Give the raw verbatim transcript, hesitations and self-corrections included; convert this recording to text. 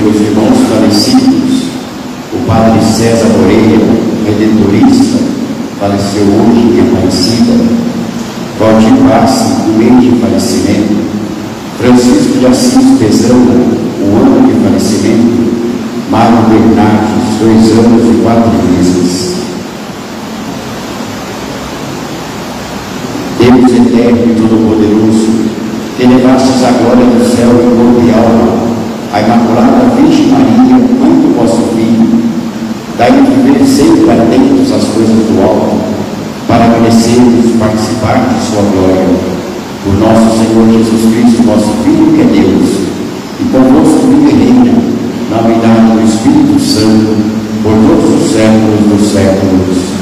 pelos irmãos falecidos, o padre César Moreira, redentorista, faleceu hoje em Aparecida, Valdir Bassi, um mês de falecimento, Francisco de Assis Pesana, um ano de falecimento, Mário Bernardes, dois anos e quatro meses. Deus eterno e todo-poderoso, que levastes a glória do céu em corpo e alma, a Imaculada Virgem Maria, mãe do vosso Filho, daí viver sempre atentos às coisas do alto, para merecermos participar de sua glória. Por nosso Senhor Jesus Cristo, vosso Filho, que é Deus, e convosco vive e reina, na unidade do Espírito Santo, por todos os séculos dos séculos.